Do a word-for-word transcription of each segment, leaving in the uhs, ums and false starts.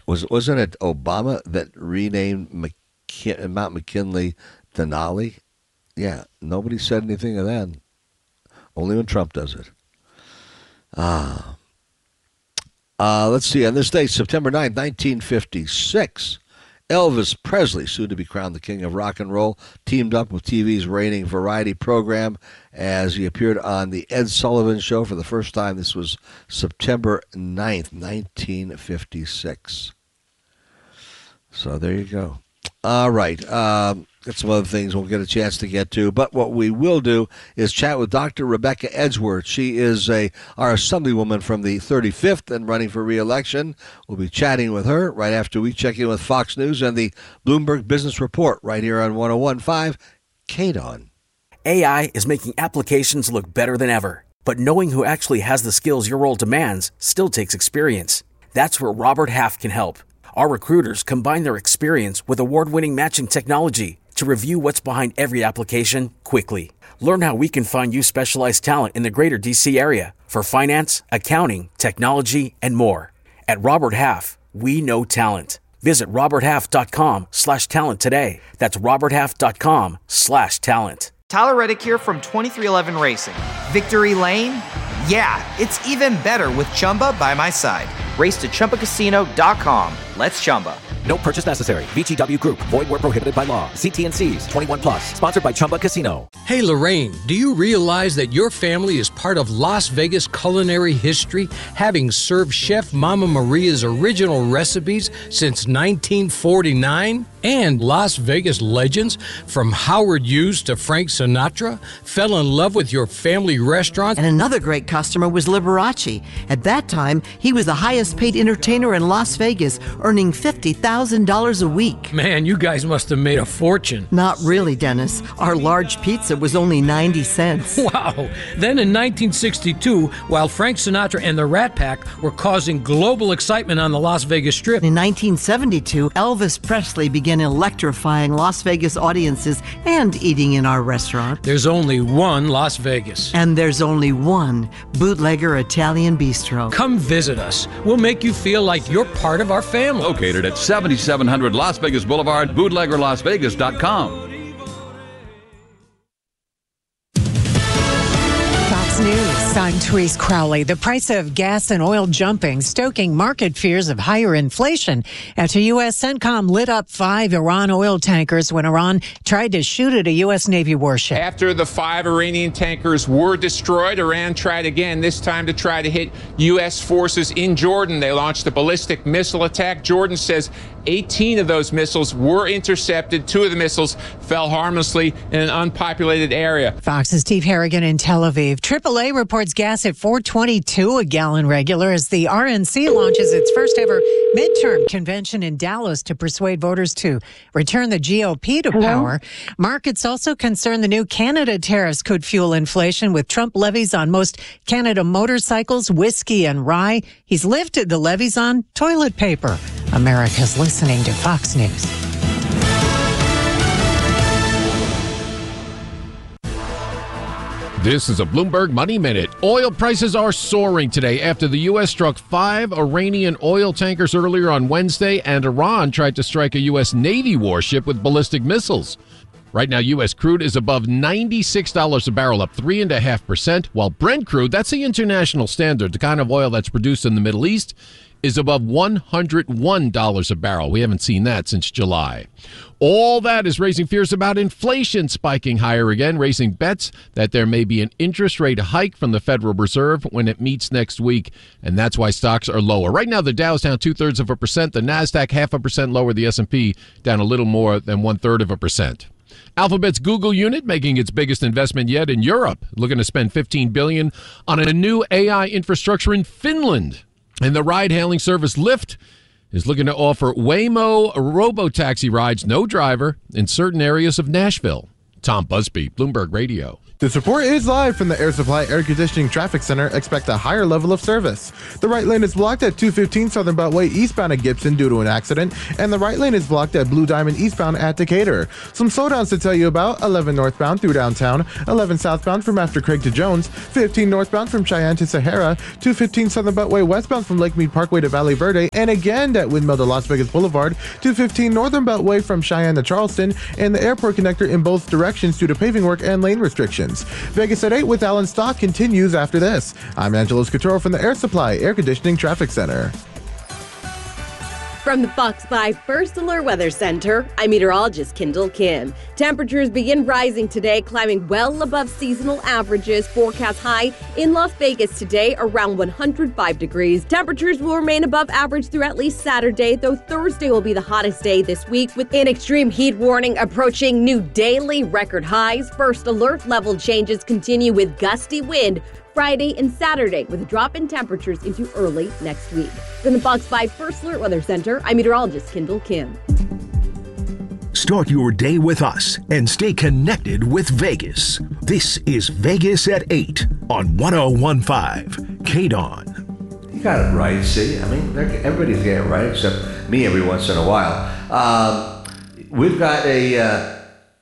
Was wasn't it Obama that renamed McKin- Mount McKinley Denali? Yeah, nobody said anything of that. Only when Trump does it. Ah. Uh, let's see. On this day, September ninth, nineteen fifty-six, Elvis Presley, soon to be crowned the king of rock and roll, teamed up with T V's reigning variety program as he appeared on the Ed Sullivan Show for the first time. This was September ninth, nineteen fifty-six. So there you go. All right. Um, got some other things we'll get a chance to get to. But what we will do is chat with Doctor Rebecca Edgeworth. She is a our assemblywoman from the thirty-fifth and running for re-election. We'll be chatting with her right after we check in with Fox News and the Bloomberg Business Report right here on one oh one point five K D O N. A I is making applications look better than ever. But knowing who actually has the skills your role demands still takes experience. That's where Robert Half can help. Our recruiters combine their experience with award-winning matching technology to review what's behind every application quickly. Learn how we can find you specialized talent in the greater D C area for finance, accounting, technology, and more. At Robert Half, we know talent. Visit roberthalf.com slash talent today. That's roberthalf.com slash talent. Tyler Reddick here from twenty-three eleven Racing. Victory Lane? Yeah, it's even better with Chumba by my side. Race to Chumba Casino dot com. Let's Chumba. No purchase necessary. V G W Group. Void where prohibited by law. See T and C's. twenty-one plus. Sponsored by Chumba Casino. Hey, Lorraine, do you realize that your family is part of Las Vegas culinary history, having served Chef Mama Maria's original recipes since nineteen forty-nine? And Las Vegas legends, from Howard Hughes to Frank Sinatra, fell in love with your family restaurant. And another great customer was Liberace. At that time, he was the highest paid entertainer in Las Vegas, earning fifty thousand dollars a week. Man, you guys must have made a fortune. Not really, Dennis. Our large pizza was only ninety cents. Wow. Then in nineteen sixty-two, while Frank Sinatra and the Rat Pack were causing global excitement on the Las Vegas Strip. In nineteen seventy-two, Elvis Presley began electrifying Las Vegas audiences and eating in our restaurant. There's only one Las Vegas. And there's only one Bootlegger Italian Bistro. Come visit us. We'll make you feel like you're part of our family. Located at seventy-seven hundred Las Vegas Boulevard, bootlegger las vegas dot com. News. I'm Therese Crowley. The price of gas and oil jumping, stoking market fears of higher inflation after U S CENTCOM lit up five Iran oil tankers when Iran tried to shoot at a U S Navy warship. After the five Iranian tankers were destroyed, Iran tried again, this time to try to hit U S forces in Jordan. They launched a ballistic missile attack. Jordan says eighteen of those missiles were intercepted. Two of the missiles fell harmlessly in an unpopulated area. Fox's Steve Harrigan in Tel Aviv. triple A reports gas at four twenty-two a gallon regular as the R N C launches its first ever midterm convention in Dallas to persuade voters to return the G O P to Hello? power. Markets also concerned the new Canada tariffs could fuel inflation with Trump levies on most Canada motorcycles, whiskey, and rye. He's lifted the levies on toilet paper. America's listening to Fox News. This is a Bloomberg Money Minute. Oil prices are soaring today after the U S struck five Iranian oil tankers earlier on Wednesday, and Iran tried to strike a U S Navy warship with ballistic missiles. Right now, U S crude is above ninety-six dollars a barrel, up three point five percent, while Brent crude, that's the international standard, the kind of oil that's produced in the Middle East, is above one hundred one dollars a barrel. We haven't seen that since July. All that is raising fears about inflation spiking higher again, raising bets that there may be an interest rate hike from the Federal Reserve when it meets next week, and that's why stocks are lower. Right now, the Dow's down two-thirds of a percent, the NASDAQ half a percent lower, the S and P down a little more than one-third of a percent. Alphabet's Google unit making its biggest investment yet in Europe, looking to spend fifteen billion dollars on a new A I infrastructure in Finland. And the ride-hailing service Lyft is looking to offer Waymo robo-taxi rides, no driver, in certain areas of Nashville. Tom Busby, Bloomberg Radio. This report is live from the Air Supply Air Conditioning Traffic Center. Expect a higher level of service. The right lane is blocked at two fifteen Southern Beltway eastbound at Gibson due to an accident, and the right lane is blocked at Blue Diamond eastbound at Decatur. Some slowdowns to tell you about: eleven northbound through downtown, eleven southbound from after Craig to Jones, fifteen northbound from Cheyenne to Sahara, two fifteen Southern Beltway westbound from Lake Mead Parkway to Valley Verde, and again at Windmill to Las Vegas Boulevard, two fifteen Northern Beltway from Cheyenne to Charleston, and the airport connector in both directions due to paving work and lane restrictions. Vegas at eight with Alan Stock continues after this. I'm Angelos Couture from the Air Supply Air Conditioning Traffic Center. From the Fox five First Alert Weather Center, I'm meteorologist Kendall Kim. Temperatures begin rising today, climbing well above seasonal averages. Forecast high in Las Vegas today around one hundred five degrees. Temperatures will remain above average through at least Saturday, though Thursday will be the hottest day this week, with an extreme heat warning approaching new daily record highs. First alert level changes continue with gusty wind Friday and Saturday, with a drop in temperatures into early next week. From the Fox five First Alert Weather Center, I'm meteorologist Kendall Kim. Start your day with us and stay connected with Vegas. This is Vegas at eight on one oh one point five K D O N. You got it right, see? I mean, everybody's getting it right except me every once in a while. Um, we've got a... Uh,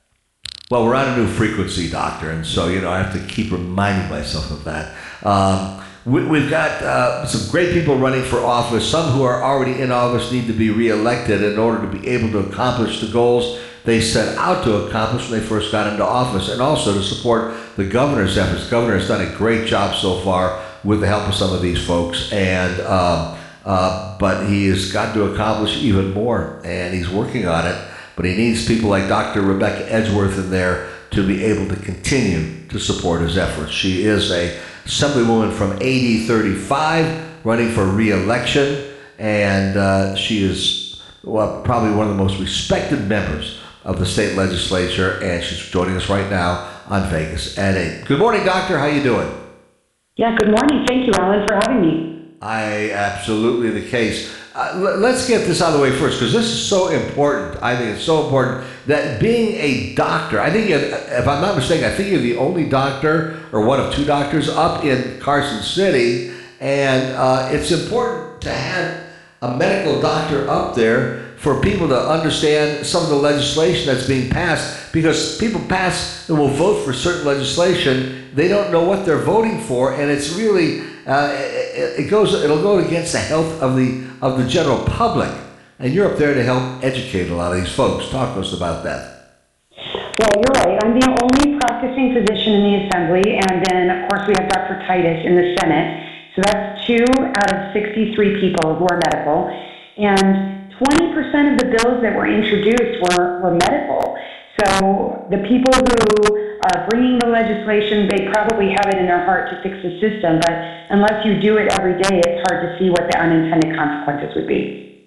Well, we're on a new frequency, Doctor, and so, you know, I have to keep reminding myself of that. Um, we, we've got uh, some great people running for office. Some who are already in office need to be reelected in order to be able to accomplish the goals they set out to accomplish when they first got into office, and also to support the governor's efforts. The governor has done a great job so far with the help of some of these folks, and um, uh, but he has got to accomplish even more, and he's working on it. But he needs people like Doctor Rebecca Edgeworth in there to be able to continue to support his efforts. She is a assemblywoman from A D thirty-five running for re-election, and uh, she is well, probably one of the most respected members of the state legislature, and she's joining us right now on Vegas at eight. Good morning, Doctor. How you doing? Yeah, good morning. Thank you, Alan, for having me. I absolutely the case. Uh, l- let's get this out of the way first, because this is so important. I think it's so important that being a doctor, I think, if I'm not mistaken, I think you're the only doctor or one of two doctors up in Carson City, and uh, it's important to have a medical doctor up there for people to understand some of the legislation that's being passed, because people pass and will vote for certain legislation, they don't know what they're voting for, and it's really uh, it, it goes it'll go against the health of the of the general public, and you're up there to help educate a lot of these folks. Talk to us about that. Well, you're right. I'm the only practicing physician in the Assembly, and then of course we have Doctor Titus in the Senate. So that's two out of sixty-three people who are medical, and twenty percent of the bills that were introduced were, were medical. So the people who are bringing the legislation, they probably have it in their heart to fix the system, but unless you do it every day, it's hard to see what the unintended consequences would be.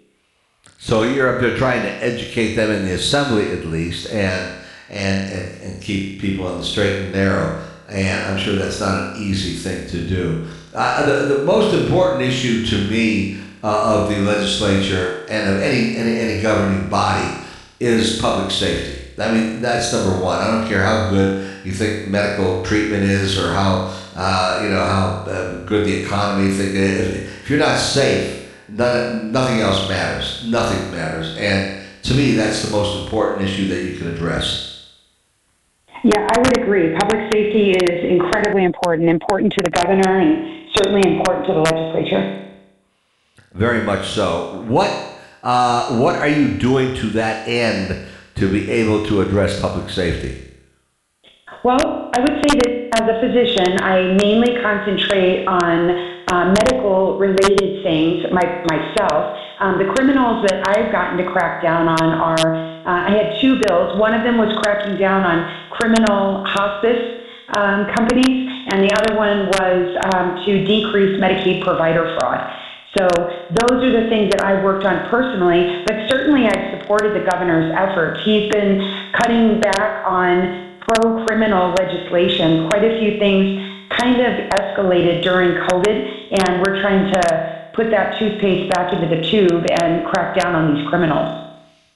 So you're up there trying to educate them in the Assembly at least, and and, and, and keep people on the straight and narrow, and I'm sure that's not an easy thing to do. Uh, the, the most important issue to me uh, of the legislature and of any, any any governing body is public safety. I mean, that's number one. I don't care how good you think medical treatment is, or how uh, you know how uh, good the economy you think it is. If you're not safe, none, nothing else matters. Nothing matters. And to me, that's the most important issue that you can address. Yeah, I would agree. Public safety is incredibly important, important to the governor, and certainly important to the legislature. Very much so. What uh, what are you doing to that end to be able to address public safety? Well, I would say that as a physician, I mainly concentrate on uh, medical-related things my, myself. Um, the criminals that I've gotten to crack down on are, uh, I had two bills. One of them was cracking down on criminal hospice um, companies, and the other one was um, to decrease Medicaid provider fraud. So those are the things that I've worked on personally, but certainly I've supported the governor's efforts. He's been cutting back on pro-criminal legislation. Quite a few things kind of escalated during COVID, and we're trying to put that toothpaste back into the tube and crack down on these criminals.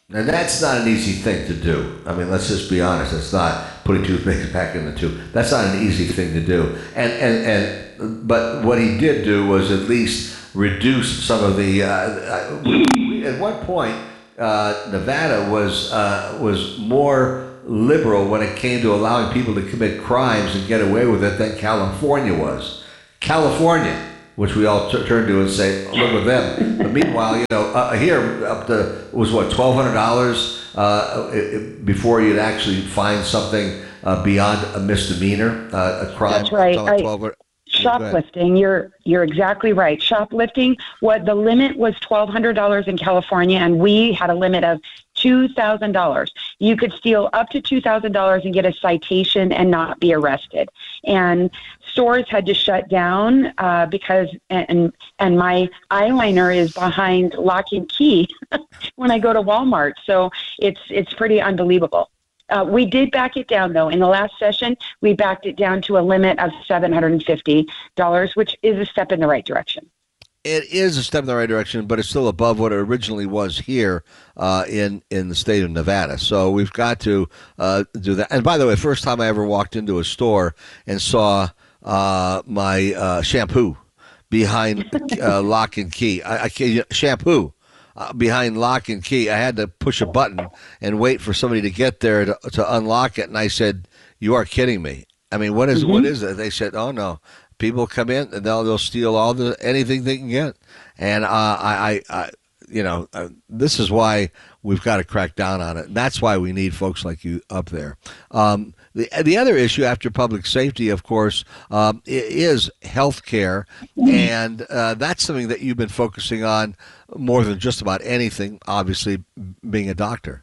Now, that's not an easy thing to do. I mean, let's just be honest. It's not putting toothpaste back in the tube. That's not an easy thing to do. And and and but what he did do was at least reduce some of the. Uh, we, we, at one point, uh, Nevada was uh, was more liberal when it came to allowing people to commit crimes and get away with it than California was. California, which we all t- turn to and say, look at them. But meanwhile, you know, uh, here up to, it was what, twelve hundred dollars uh, it, it, before you'd actually find something uh, beyond a misdemeanor, uh, a crime. That's right. I, twelve hundred shoplifting, you're you're exactly right. Shoplifting, what the limit was twelve hundred dollars in California, and we had a limit of two thousand dollars. You could steal up to two thousand dollars and get a citation and not be arrested. And stores had to shut down uh, because, and and my eyeliner is behind lock and key when I go to Walmart. So it's it's pretty unbelievable. Uh, we did back it down, though. In the last session, we backed it down to a limit of seven hundred fifty dollars, which is a step in the right direction. It is a step in the right direction, but it's still above what it originally was here uh, in in the state of Nevada. So we've got to uh, do that. And by the way, first time I ever walked into a store and saw uh, my uh, shampoo behind uh, lock and key. I, I can't, shampoo uh, behind lock and key. I had to push a button and wait for somebody to get there to, to unlock it. And I said, "You are kidding me." I mean, what is mm-hmm. what is it? They said, "Oh no." People come in and they'll they'll steal all the anything they can get, and uh, I, I, I, you know, uh, this is why we've got to crack down on it. And that's why we need folks like you up there. Um, the the other issue after public safety, of course, um, is health care, and uh, that's something that you've been focusing on more than just about anything. Obviously, being a doctor.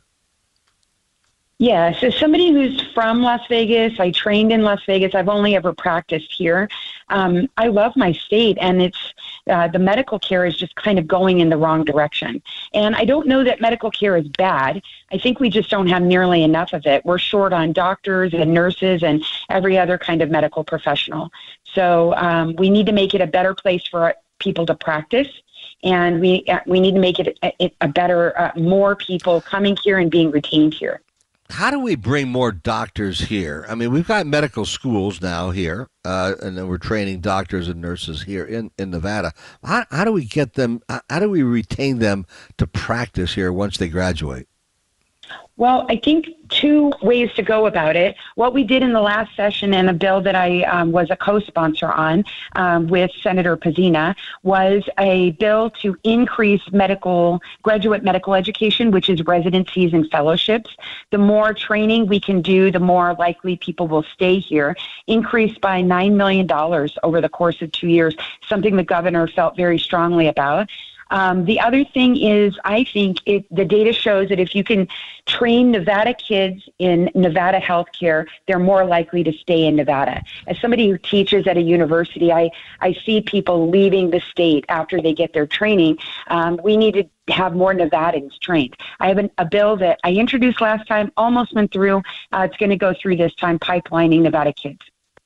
Yeah, so somebody who's from Las Vegas, I trained in Las Vegas. I've only ever practiced here. Um, I love my state, and it's uh, the medical care is just kind of going in the wrong direction. And I don't know that medical care is bad. I think we just don't have nearly enough of it. We're short on doctors and nurses and every other kind of medical professional. So um, we need to make it a better place for people to practice. And we uh, we need to make it a, a better, uh, more people coming here and being retained here. How do we bring more doctors here? I mean, we've got medical schools now here, uh, and then we're training doctors and nurses here in, in Nevada. How, how do we get them, how do we retain them to practice here once they graduate? Well, I think two ways to go about it. What we did in the last session and a bill that I um, was a co-sponsor on um, with Senator Pazina was a bill to increase medical, graduate medical education, which is residencies and fellowships. The more training we can do, the more likely people will stay here. Increased by nine million dollars over the course of two years, something the governor felt very strongly about. Um, the other thing is, I think it, the data shows that if you can train Nevada kids in Nevada healthcare, they're more likely to stay in Nevada. As somebody who teaches at a university, I, I see people leaving the state after they get their training. Um, we need to have more Nevadans trained. I have an, a bill that I introduced last time, almost went through. Uh, it's going to go through this time, pipelining Nevada kids.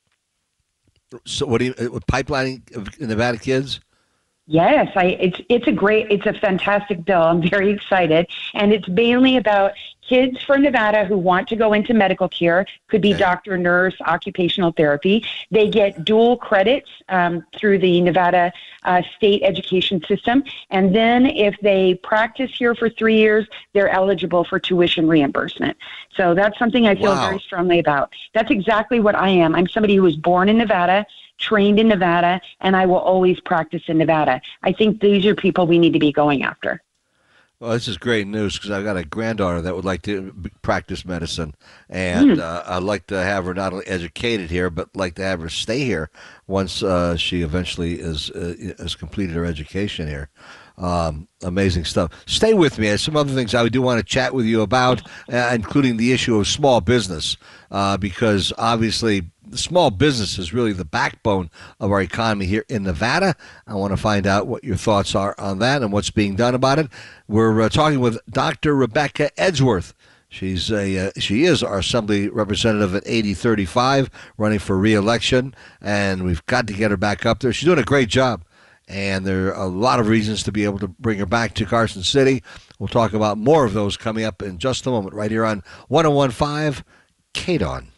So what do you, pipelining Nevada kids? Yes, I, it's it's a great, it's a fantastic bill. I'm very excited. And it's mainly about kids from Nevada who want to go into medical care, could be okay. doctor, nurse, occupational therapy. They get dual credits um, through the Nevada uh, state education system. And then if they practice here for three years, they're eligible for tuition reimbursement. So that's something I feel wow. very strongly about. That's exactly what I am. I'm somebody who was born in Nevada, trained in Nevada, and I will always practice in Nevada. I think these are people we need to be going after. Well, this is great news because I've got a granddaughter that would like to practice medicine, and mm. uh, I'd like to have her not only educated here, but like to have her stay here once uh, she eventually is uh, has completed her education here. Um, amazing stuff. Stay with me. There's some other things I do want to chat with you about, uh, including the issue of small business, uh, because obviously small business is really the backbone of our economy here in Nevada. I want to find out what your thoughts are on that and what's being done about it. We're uh, talking with Doctor Rebecca Edgeworth. She's a uh, she is our assembly representative at eighty thirty-five, running for re-election, and we've got to get her back up there. She's doing a great job. and there are a lot of reasons to be able to bring her back to Carson City. We'll talk about more of those coming up in just a moment right here on one oh one point five K D O N.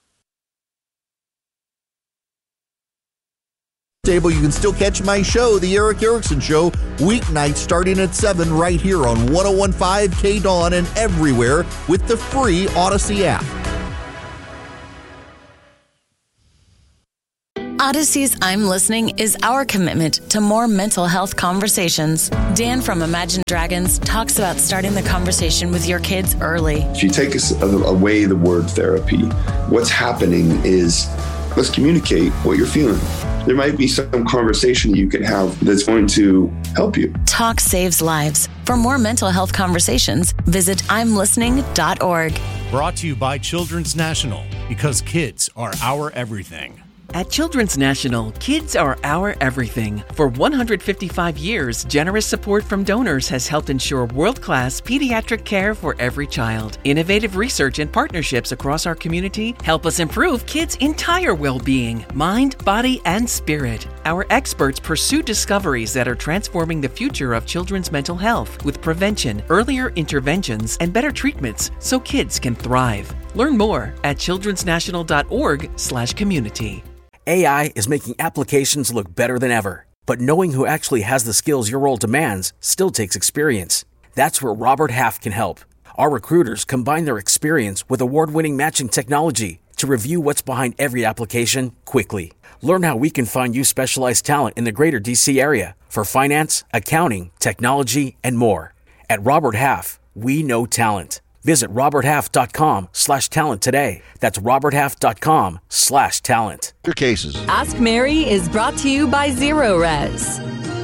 Table, you can still catch my show, The Eric Erickson Show, weeknights starting at seven right here on one oh one point five K D O N and everywhere with the free Odyssey app. Odyssey's I'm Listening is our commitment to more mental health conversations. Dan from Imagine Dragons talks about starting the conversation with your kids early. If you take us away the word therapy, what's happening is let's communicate what you're feeling. There might be some conversation you can have that's going to help you. Talk saves lives. For more mental health conversations, visit I'm listening dot org. Brought to you by Children's National, because kids are our everything. At Children's National, kids are our everything. For one hundred fifty-five years, generous support from donors has helped ensure world-class pediatric care for every child. Innovative research and partnerships across our community help us improve kids' entire well-being, mind, body, and spirit. Our experts pursue discoveries that are transforming the future of children's mental health with prevention, earlier interventions, and better treatments so kids can thrive. Learn more at childrens national dot org slash community. A I is making applications look better than ever, but knowing who actually has the skills your role demands still takes experience. That's where Robert Half can help. Our recruiters combine their experience with award-winning matching technology to review what's behind every application quickly. Learn how we can find you specialized talent in the greater D C area for finance, accounting, technology, and more. At Robert Half, we know talent. Visit roberthalf.com slash talent today. That's roberthalf.com slash talent. Your cases. Ask Mary is brought to you by Zero Res.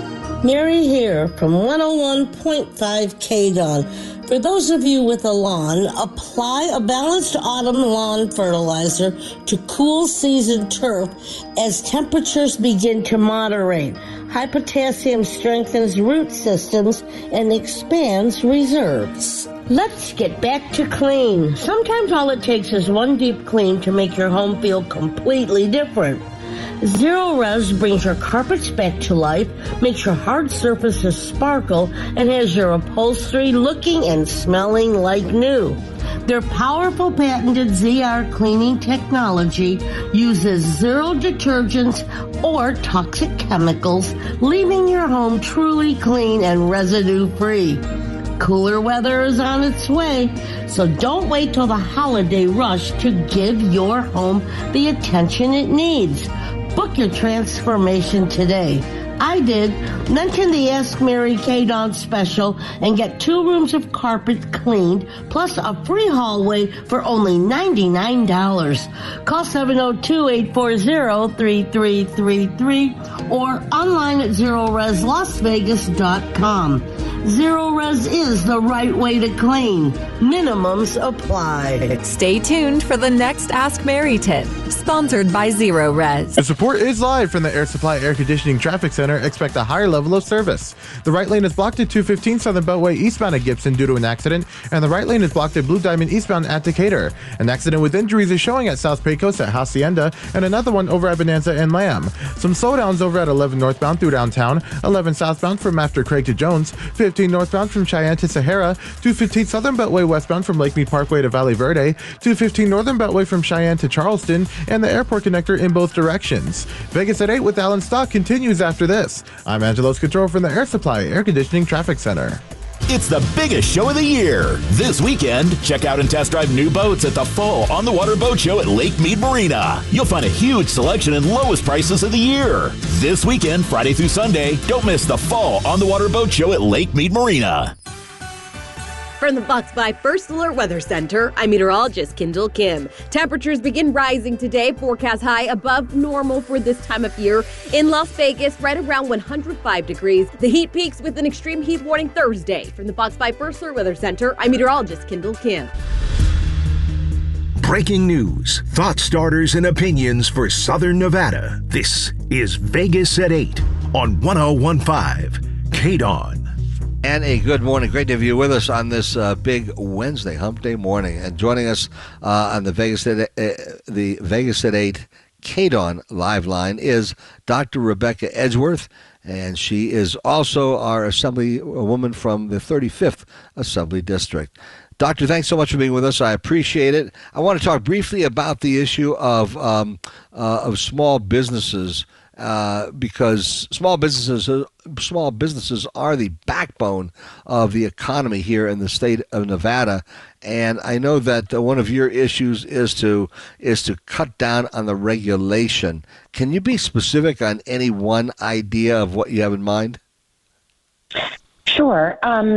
Mary here from one oh one point five K D O N. For those of you with a lawn, apply a balanced autumn lawn fertilizer to cool season turf as temperatures begin to moderate. High potassium strengthens root systems and expands reserves. Let's get back to clean. Sometimes all it takes is one deep clean to make your home feel completely different. Zero Res brings your carpets back to life, makes your hard surfaces sparkle, and has your upholstery looking and smelling like new. Their powerful patented Z R cleaning technology uses zero detergents or toxic chemicals, leaving your home truly clean and residue-free. Cooler weather is on its way, so don't wait till the holiday rush to give your home the attention it needs. Book your transformation today. I did. Mention the Ask Mary K D O N special and get two rooms of carpet cleaned plus a free hallway for only ninety-nine dollars. Call seven oh two, eight four zero, three three three three or online at zero res las vegas dot com. Zero Res is the right way to clean. Minimums apply. Stay tuned for the next Ask Mary tip, sponsored by Zero Res. The support is live from the Air Supply Air Conditioning Traffic Center. Expect a higher level of service. The right lane is blocked at two fifteen Southern Beltway eastbound at Gibson due to an accident, and the right lane is blocked at Blue Diamond eastbound at Decatur. An accident with injuries is showing at South Pecos at Hacienda, and another one over at Bonanza and Lamb. Some slowdowns over at eleven northbound through downtown, eleven southbound from after Craig to Jones, fifteen northbound from Cheyenne to Sahara, two fifteen Southern Beltway westbound from Lake Mead Parkway to Valley Verde, two fifteen Northern Beltway from Cheyenne to Charleston, and the airport connector in both directions. Vegas at eight with Alan Stock continues after this. I'm Angelos Control from the Air Supply Air Conditioning Traffic Center. It's the biggest show of the year. This weekend, check out and test drive new boats at the Fall on the Water Boat Show at Lake Mead Marina. You'll find a huge selection and lowest prices of the year. This weekend, Friday through Sunday, don't miss the Fall on the Water Boat Show at Lake Mead Marina. From the Fox five First Alert Weather Center, I'm meteorologist Kendall Kim. Temperatures begin rising today, forecast high above normal for this time of year. In Las Vegas, right around one hundred five degrees. The heat peaks with an extreme heat warning Thursday. From the Fox five First Alert Weather Center, I'm meteorologist Kendall Kim. Breaking news, thought starters, and opinions for Southern Nevada. This is Vegas at eight on one oh one point five K D O N. And a good morning. Great to have you with us on this uh, big Wednesday, Hump Day morning. And joining us uh, on the Vegas at, uh, the Vegas at eight K D O N live line is Doctor Rebecca Edgeworth. and she is also our Assemblywoman from the thirty-fifth Assembly District. Doctor, thanks so much for being with us. I appreciate it. I want to talk briefly about the issue of um, uh, of small businesses. Uh, because small businesses, uh, small businesses are the backbone of the economy here in the state of Nevada, and I know that uh, one of your issues is to is to cut down on the regulation. Can you be specific on any one idea of what you have in mind? Sure. Um,